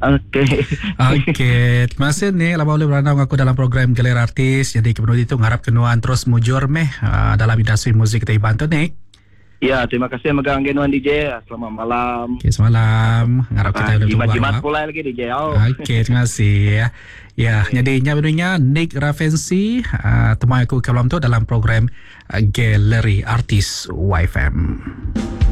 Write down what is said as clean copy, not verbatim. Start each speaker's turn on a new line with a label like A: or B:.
A: Okey.
B: Okey, terima kasih ni lah boleh beranau aku dalam program Galeri Artis. Jadi kemudian itu ngarap kenuan terus mujur meh dalam industri muzik kita bantu ni.
A: Ya, terima kasih megang genuan DJ. Selamat malam.
B: Okey, semalam ngarap kita udah
A: Jimat-jimat pula lagi DJ.
B: Okey, terima kasih ya. Ya, jadi nyabdunya Nick Ravensi temui aku ke malam tu dalam program Galeri Artis YFM.